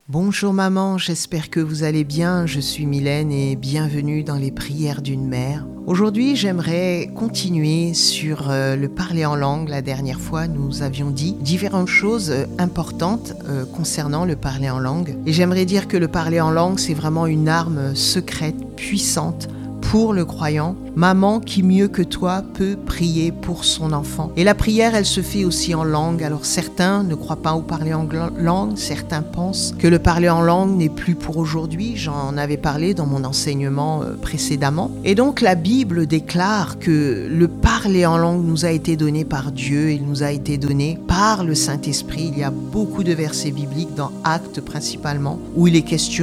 Bonjour maman, j'espère que vous allez bien. Je suis Mylène et bienvenue dans les prières d'une mère. Aujourd'hui, j'aimerais continuer sur le parler en langue. La dernière fois, nous avions dit différentes choses importantes concernant le parler en langue. Et j'aimerais dire que le parler en langue, c'est vraiment une arme secrète, puissante, pour le croyant. Maman qui mieux que toi peut prier pour son enfant. Et la prière, elle se fait aussi en langue. Alors certains ne croient pas au parler en langue, certains pensent que le parler en langue n'est plus pour aujourd'hui. J'en avais parlé dans mon enseignement précédemment. Et donc la Bible déclare que le parler en langue nous a été donné par Dieu, il nous a été donné par le Saint-Esprit. Il y a beaucoup de versets bibliques dans Actes principalement où il est question